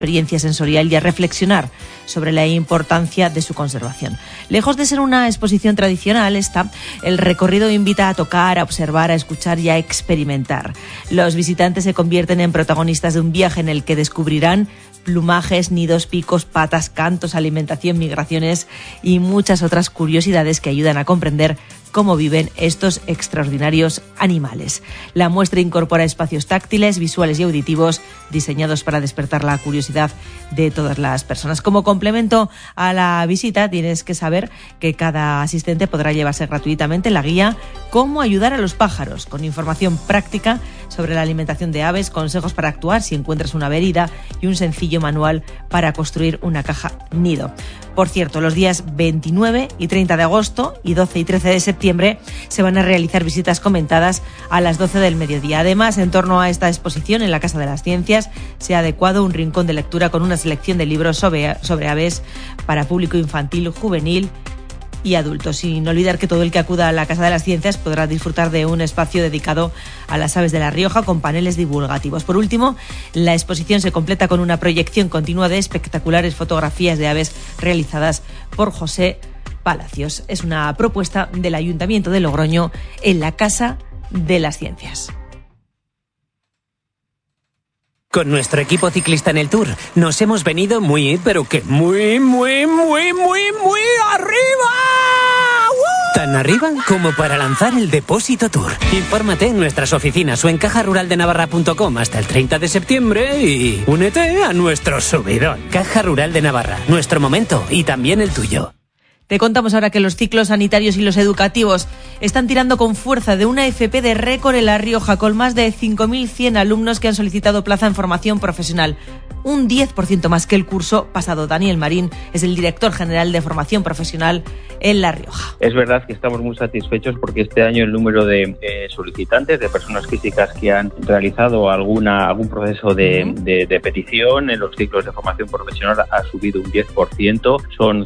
experiencia sensorial y a reflexionar sobre la importancia de su conservación. Lejos de ser una exposición tradicional, el recorrido invita a tocar, a observar, a escuchar y a experimentar. Los visitantes se convierten en protagonistas de un viaje en el que descubrirán plumajes, nidos, picos, patas, cantos, alimentación, migraciones y muchas otras curiosidades que ayudan a comprender cómo viven estos extraordinarios animales. La muestra incorpora espacios táctiles, visuales y auditivos diseñados para despertar la curiosidad de todas las personas. Como complemento a la visita, tienes que saber que cada asistente podrá llevarse gratuitamente la guía Cómo ayudar a los pájaros, con información práctica sobre la alimentación de aves, consejos para actuar si encuentras una herida y un sencillo manual para construir una caja nido. Por cierto, los días 29 y 30 de agosto y 12 y 13 de septiembre se van a realizar visitas comentadas a las 12 del mediodía. Además, en torno a esta exposición en la Casa de las Ciencias se ha adecuado un rincón de lectura con una selección de libros sobre aves para público infantil, juvenil y adultos. Sin olvidar que todo el que acuda a la Casa de las Ciencias podrá disfrutar de un espacio dedicado a las aves de La Rioja con paneles divulgativos. Por último, la exposición se completa con una proyección continua de espectaculares fotografías de aves realizadas por José Palacios. Es una propuesta del Ayuntamiento de Logroño en la Casa de las Ciencias. Con nuestro equipo ciclista en el Tour nos hemos venido muy arriba. ¡Woo! Tan arriba como para lanzar el Depósito Tour. Infórmate en nuestras oficinas o en cajaruraldenavarra.com hasta el 30 de septiembre y únete a nuestro subidón. Caja Rural de Navarra, nuestro momento y también el tuyo. Te contamos ahora que los ciclos sanitarios y los educativos están tirando con fuerza de una FP de récord en La Rioja, con más de 5.100 alumnos que han solicitado plaza en formación profesional. Un 10% más que el curso pasado. Daniel Marín es el director general de formación profesional en La Rioja. Es verdad que estamos muy satisfechos porque este año el número de solicitantes, de personas físicas que han realizado algún proceso de petición en los ciclos de formación profesional ha subido un 10%. Son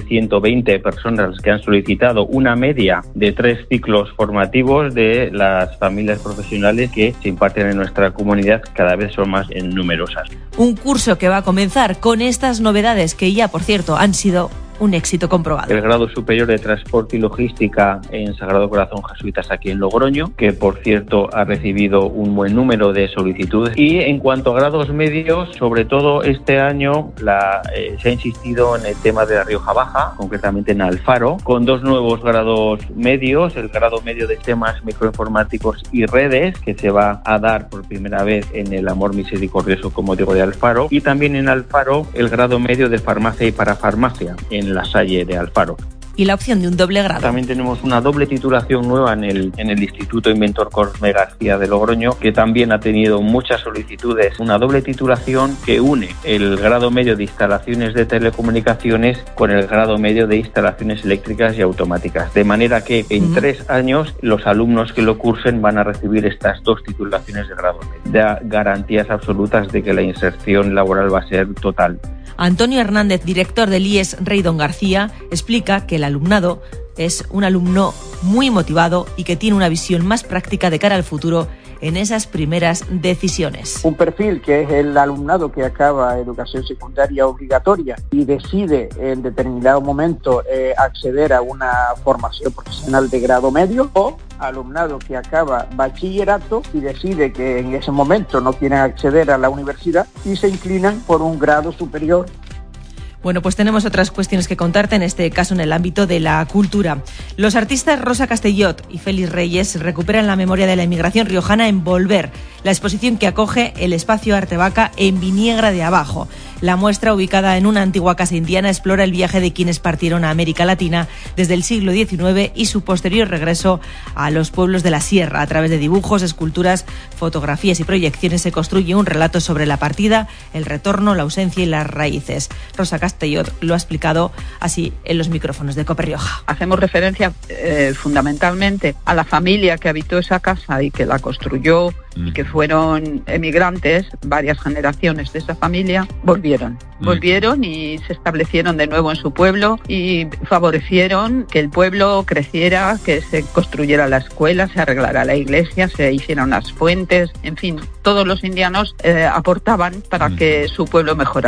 5.120 personas las que han solicitado, una media de 3 ciclos formativos de las familias profesionales que se imparten en nuestra comunidad, cada vez son más numerosas. Un curso que va a comenzar con estas novedades que ya, por cierto, han sido un éxito comprobado. El grado superior de Transporte y Logística en Sagrado Corazón Jesuitas aquí en Logroño, que por cierto ha recibido un buen número de solicitudes. Y en cuanto a grados medios, sobre todo este año se ha insistido en el tema de La Rioja Baja, concretamente en Alfaro, con 2 nuevos grados medios: el grado medio de Sistemas Microinformáticos y Redes, que se va a dar por primera vez en el Amor Misericordioso, como digo, de Alfaro, y también en Alfaro el grado medio de Farmacia y Parafarmacia en La Salle de Alfaro. Y la opción de un doble grado. También tenemos una doble titulación nueva en el Instituto Inventor Cosme García de Logroño, que también ha tenido muchas solicitudes. Una doble titulación que une el grado medio de Instalaciones de Telecomunicaciones con el grado medio de Instalaciones Eléctricas y Automáticas. De manera que en 3 años los alumnos que lo cursen van a recibir estas 2 titulaciones de grado medio. Da garantías absolutas de que la inserción laboral va a ser total. Antonio Hernández, director del IES Rey Don García, explica que el alumnado es un alumno muy motivado y que tiene una visión más práctica de cara al futuro en esas primeras decisiones. Un perfil que es el alumnado que acaba educación secundaria obligatoria y decide en determinado momento acceder a una formación profesional de grado medio, o alumnado que acaba bachillerato y decide que en ese momento no quieren acceder a la universidad y se inclinan por un grado superior. Bueno, pues tenemos otras cuestiones que contarte, en este caso en el ámbito de la cultura. Los artistas Rosa Castellot y Félix Reyes recuperan la memoria de la inmigración riojana en Volver, la exposición que acoge el espacio Arte Vaca en Viniegra de Abajo. La muestra, ubicada en una antigua casa indiana, explora el viaje de quienes partieron a América Latina desde el siglo XIX y su posterior regreso a los pueblos de la sierra. A través de dibujos, esculturas, fotografías y proyecciones se construye un relato sobre la partida, el retorno, la ausencia y las raíces. Rosa Castellot lo ha explicado así en los micrófonos de COPE Rioja. Hacemos referencia fundamentalmente a la familia que habitó esa casa y que la construyó y que fueron emigrantes, varias generaciones de esa familia, volvieron y se establecieron de nuevo en su pueblo y favorecieron que el pueblo creciera, que se construyera la escuela, se arreglara la iglesia, se hicieran las fuentes, en fin, todos los indianos aportaban para que su pueblo mejorara.